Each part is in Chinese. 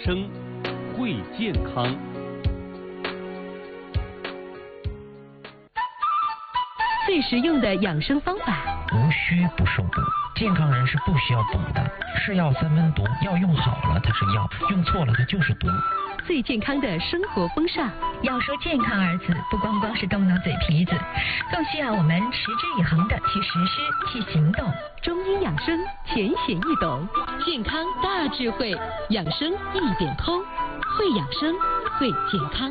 生，会健康。 最实用的养生方法， 无需不受补。健康人是不需要补的，是药三分毒，药用好了它是药，用错了它就是毒。 最健康的生活风尚， 要说健康二字，不光光是动动嘴皮子，更需要我们持之以恒的去实施、去行动。 中医养生浅显易懂，健康大智慧，养生一点通，会养生，会健康。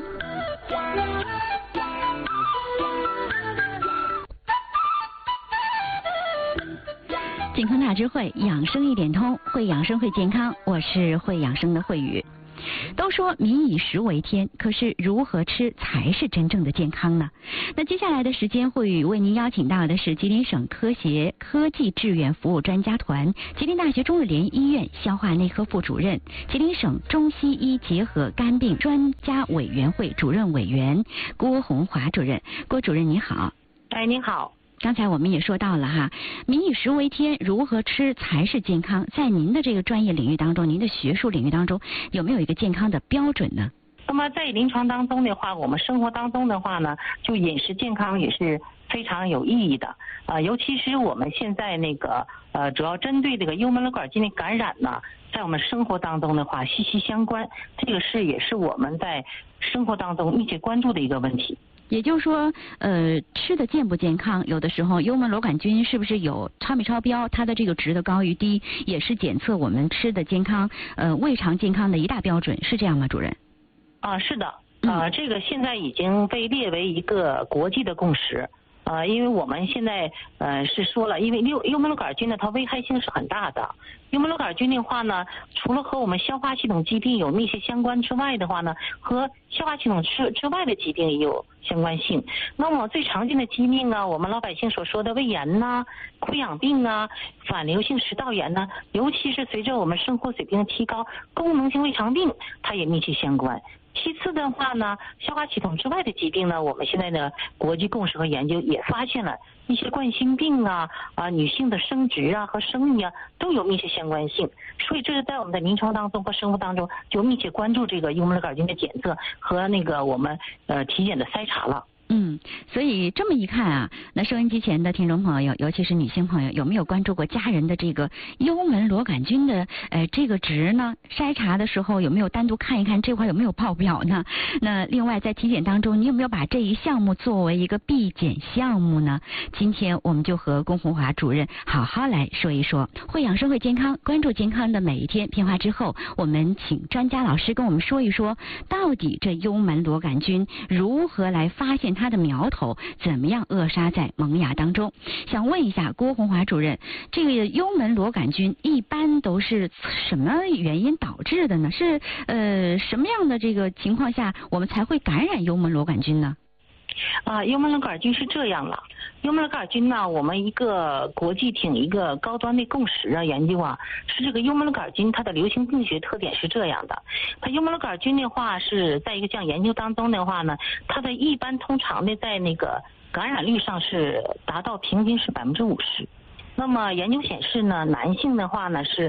健康大智慧，养生一点通，会养生会健康。我是会养生的慧宇。都说民以食为天，可是如何吃才是真正的健康呢？那接下来的时间，慧宇为您邀请到的是吉林省科协科技志愿服务专家团、吉林大学中日联医院消化内科副主任、吉林省中西医结合肝病专家委员会主任委员郭红华主任。郭主任您好。 您好。 刚才我们也说到了哈，民以食为天，如何吃才是健康？在您的这个专业领域当中，您的学术领域当中，有没有一个健康的标准呢？ 那么在临床当中的话，我们生活当中的话呢，就饮食健康也是非常有意义的尤其是我们现在主要针对这个幽门螺杆菌的感染呢，在我们生活当中的话息息相关，这个也是我们在生活当中密切关注的一个问题。 也就是说，吃的健不健康，有的时候幽门螺杆菌是不是有超没超标，它的这个值的高与低，也是检测我们吃的健康，胃肠健康的一大标准，是这样吗，主任？ 是的，这个现在已经被列为一个国际的共识。因为我们现在是说了，因为幽门螺杆菌呢，它危害性是很大的。幽门螺杆菌的话呢，除了和我们消化系统疾病有密切相关之外的话呢，和消化系统之外的疾病也有相关性。那么最常见的疾病啊，我们老百姓所说的胃炎呐、溃疡病啊、反流性食道炎呐，尤其是随着我们生活水平的提高，功能性胃肠病它也密切相关。其次的话呢，消化系统之外的疾病呢，我们现在的国际共识和研究也发现了一些冠心病女性的生殖和生育都有密切相关性。所以这是在我们的临床当中和生活当中就密切关注这个幽门螺杆菌的检测和我们体检的筛查了。 所以这么一看啊，那收音机前的听众朋友，尤其是女性朋友，有没有关注过家人的这个幽门螺杆菌的这个值呢？筛查的时候有没有单独看一看这块有没有爆表呢？那另外在体检当中，你有没有把这一项目作为一个必检项目呢？今天我们就和龚红华主任好好来说一说，会养生会健康，关注健康的每一天。片花之后，我们请专家老师跟我们说一说，到底这幽门螺杆菌如何来发现它的苗头，怎么样扼杀在萌芽当中？想问一下郭红华主任，这个幽门螺杆菌一般都是什么原因导致的呢？是什么样的这个情况下我们才会感染幽门螺杆菌呢？ 幽门螺杆菌是这样了，幽门螺杆菌呢，我们一个国际挺一个高端的共识研究是这个幽门螺杆菌它的流行病学特点是这样的。它幽门螺杆菌的话是在一个这样研究当中的话呢，它的一般通常的在感染率上是达到平均是50%。那么研究显示呢，男性的话呢是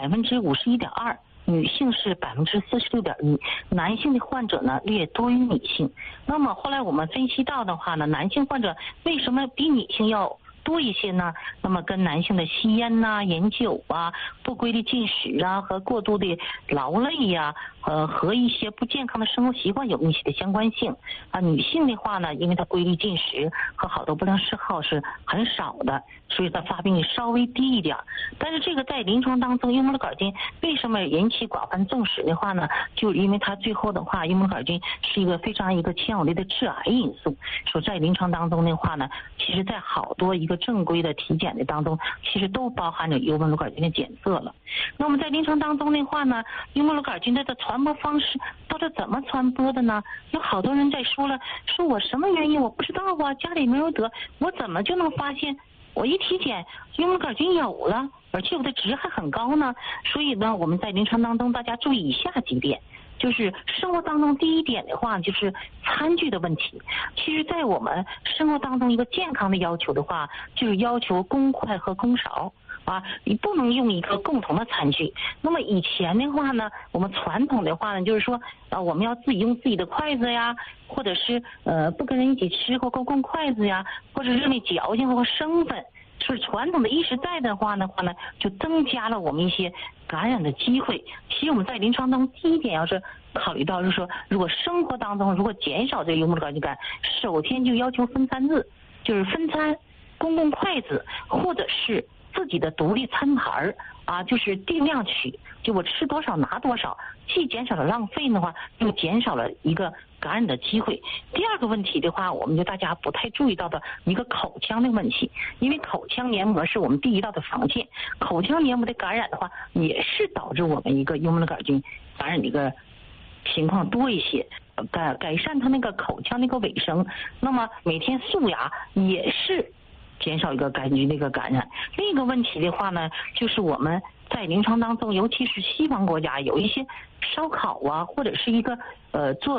51.2%。女性是46.1%，男性的患者呢略多于女性。那么后来我们分析到的话呢，男性患者为什么比女性要多一些呢？那么跟男性的吸烟饮酒不规律进食和过度的劳累和一些不健康的生活习惯有密切的相关性女性的话呢，因为她规律进食和好多不良嗜好是很少的，所以她发病率稍微低一点。但是这个在临床当中，幽门螺杆菌为什么引起广泛重视的话呢？就因为它最后的话，幽门螺杆菌是一个非常强有力的致癌因素。所以在临床当中的话呢，其实在好多一个正规的体检的当中，其实都包含着幽门螺杆菌的检测了。那么在临床当中的话呢，幽门螺杆菌它的传播方式到底怎么传播的呢？有好多人在说我什么原因我不知道家里没有得，我怎么就能发现？我一体检幽门螺杆菌有了，而且我的值还很高呢。所以呢，我们在临床当中大家注意以下几点。就是生活当中第一点的话，就是餐具的问题。其实在我们生活当中一个健康的要求的话，就是要求公筷和公勺啊，你不能用一个共同的餐具。那么以前的话呢，我们传统的话呢，就是说我们要自己用自己的筷子呀，或者是不跟人一起吃或共筷子呀，或者是认为矫情或生分。是传统的意识在的话呢，就增加了我们一些感染的机会。其实我们在临床当中，第一点要是考虑到，就是说，如果生活当中如果减少这个幽门杆菌感染，首先就要求分餐制，就是分餐、公共筷子，或者是自己的独立餐盘啊，就是定量取，就我吃多少拿多少，既减少了浪费的话，又减少了一个感染的机会。第二个问题的话，我们就大家不太注意到的一个口腔的问题，因为口腔黏膜是我们第一道的防线，口腔黏膜的感染的话，也是导致我们一个幽门杆菌感染的一个情况多一些。改善它那个口腔那个卫生，那么每天漱牙也是减少一个杆菌的一个感染。另一个问题的话呢，就是我们在临床当中，尤其是西方国家，有一些烧烤啊，或者是一个做